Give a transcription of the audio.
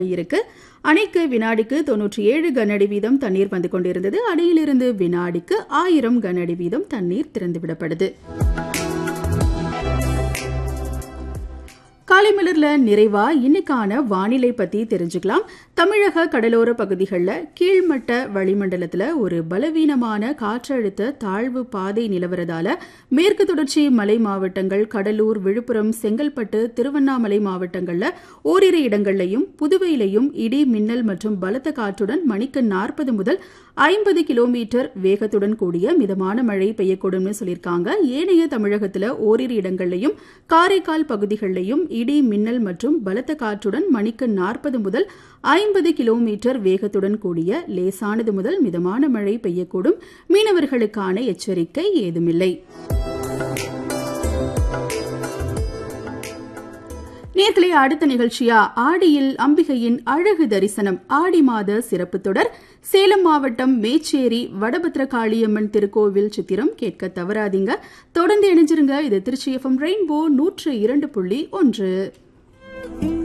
இருக்கு. அணைக்கு வினாடிக்கு 97 கனஅடி வீதம் தண்ணீர் வந்து கொண்டிருந்தது. அணையிலிருந்து வினாடிக்கு 1000 கனஅடி வீதம் தண்ணீர் திறந்துவிடப்படுது. காலை மலர்ல நிறைவா இன்னைக்கான வானிலை பத்தி தெரிஞ்சுக்கலாம். தமிழக கடலோர பகுதிகளில் கீழ்மட்ட வளிமண்டலத்தில் ஒரு பலவீனமான காற்றழுத்த தாழ்வு பாதை நிலவரதால மேற்கு தொடர்ச்சி மலை மாவட்டங்கள், கடலூர், விழுப்புரம், செங்கல்பட்டு, திருவண்ணாமலை மாவட்டங்கள்ல ஓரிரு இடங்கள்லையும், புதுவையிலையும் இடி, மின்னல் மற்றும் பலத்த காற்றுடன் மணிக்கு 40 முதல் 50 கிலோமீட்டர் வேகத்துடன் கூடிய மிதமான மழை பெய்யக்கூடும்னு சொல்லியிருக்காங்க. ஏனைய தமிழகத்தில் ஓரிரு இடங்கள்லையும், காரைக்கால் பகுதிகளிலையும் இடி, மின்னல் மற்றும் பலத்த காற்றுடன் மணிக்கு 40 முதல் 50 கிலோமீட்டர் வேகத்துடன் கூடிய லேசானது முதல் மிதமான மழை பெய்யக்கூடும். மீனவர்களுக்கான எச்சரிக்கை ஏதுமில்லை. நேர்களே, அடுத்த நிகழ்ச்சியா ஆடியில் அம்பிகையின் அழகு தரிசனம் ஆடி மாத சிறப்பு தொடர். சேலம் மாவட்டம் மேச்சேரி வடபத்ரகாளியம்மன் திருக்கோவில் சித்திரம் கேட்க தவறாதீங்க. தொடர்ந்து இணைஞ்சிருங்க. இது திருச்சி FM ரெயின்போ 102.1.